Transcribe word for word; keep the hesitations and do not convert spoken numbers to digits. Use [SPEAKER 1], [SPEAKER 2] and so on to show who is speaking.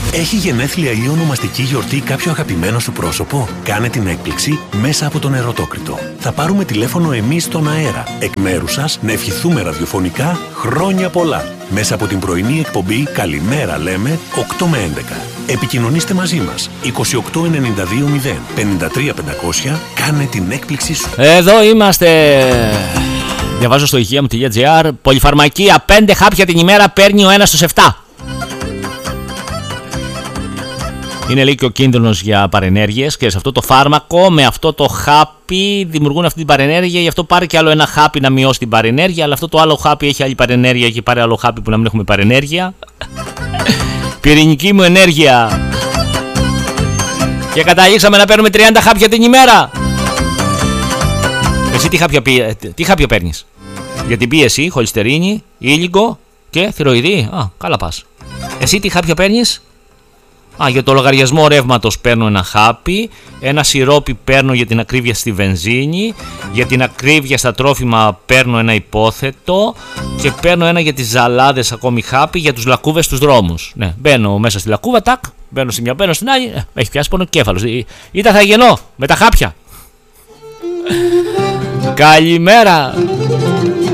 [SPEAKER 1] Έχει γενέθλια ή ονομαστική γιορτή κάποιο αγαπημένο σου πρόσωπο? Κάνε την έκπληξη μέσα από τον Ερωτόκριτο. Θα πάρουμε τηλέφωνο εμείς στον αέρα, εκ μέρους σας, να ευχηθούμε ραδιοφωνικά χρόνια πολλά. Μέσα από την πρωινή εκπομπή «Καλημέρα λέμε» οκτώ με έντεκα. Επικοινωνήστε μαζί μας είκοσι οκτώ ενενήντα δύο μηδέν πενήντα τρία πεντακόσια. Κάνε την έκπληξή σου.
[SPEAKER 2] Εδώ είμαστε. Διαβάζω στο υγεία μου τελεία τζι άρ. Πολυφαρμακεία, πέντε χάπια την ημέρα παίρνει ο ένας στους επτά. Είναι λέει και ο κίνδυνος για παρενέργειες και σε αυτό το φάρμακο, με αυτό το χάπι δημιουργούν αυτή την παρενέργεια. Γι' αυτό πάρει και άλλο ένα χάπι να μειώσει την παρενέργεια. Αλλά αυτό το άλλο χάπι έχει άλλη παρενέργεια και πάρει άλλο χάπι που να μην έχουμε παρενέργεια. Πυρηνική μου ενέργεια. Και καταλήξαμε να παίρνουμε τριάντα χάπια την ημέρα. Εσύ τι χάπια, τι χάπια παίρνεις? Για την πίεση, χολυστερίνη, ήλιγκο και θηροειδή. Α, καλά πας. Εσύ τι χάπια παίρνεις? Α, για το λογαριασμό ρεύματος παίρνω ένα χάπι, ένα σιρόπι παίρνω για την ακρίβεια στη βενζίνη, για την ακρίβεια στα τρόφιμα παίρνω ένα υπόθετο και παίρνω ένα για τις ζαλάδες ακόμη χάπι για τους λακκούβες στους δρόμους. Ναι, μπαίνω μέσα στη λακκούβα, τάκ, μπαίνω στη μια, μπαίνω στην άλλη, ε, έχει πιάσει πονοκέφαλος. Ήταν θα γεννώ με τα χάπια. Καλημέρα.